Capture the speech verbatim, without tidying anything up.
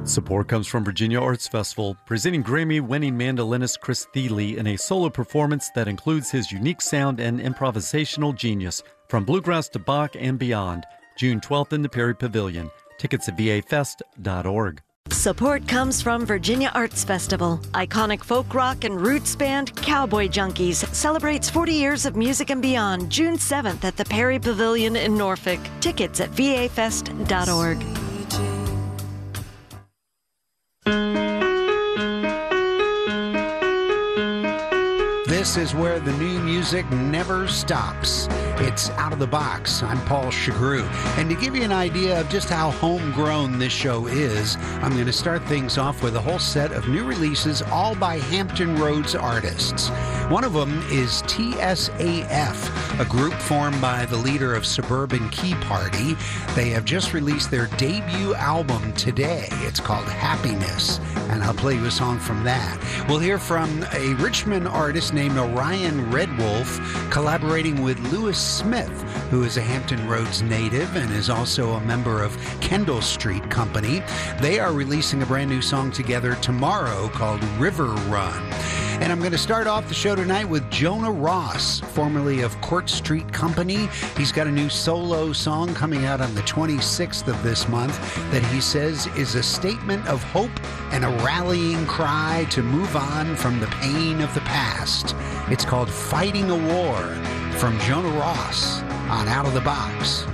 Support comes from Virginia Arts Festival, presenting Grammy-winning mandolinist Chris Thile in a solo performance that includes his unique sound and improvisational genius, from bluegrass to Bach and beyond. June twelfth in the Perry Pavilion. Tickets at v a fest dot org. Support comes from Virginia Arts Festival. Iconic folk rock and roots band Cowboy Junkies celebrates forty years of music and beyond, June seventh at the Perry Pavilion in Norfolk. Tickets at v a fest dot org. This is where the new music never stops. It's Out of the Box. I'm Paul Chagru. And to give you an idea of just how homegrown this show is, I'm going to start things off with a whole set of new releases, all by Hampton Roads artists. One of them is T S A F, a group formed by the leader of Suburban Key Party. They have just released their debut album today. It's called Happiness, and I'll play you a song from that. We'll hear from a Richmond artist named Orion Redwolf, collaborating with Lewis Smith, who is a Hampton Roads native and is also a member of Kendall Street Company. They are releasing a brand new song together tomorrow called River Run. And I'm going to start off the show tonight with Jonah Ross, formerly of Court Street Company. He's got a new solo song coming out on the twenty-sixth of this month that he says is a statement of hope and a rallying cry to move on from the pain of the past. It's called Fighting a War, from Jonah Ross on Out of the Box.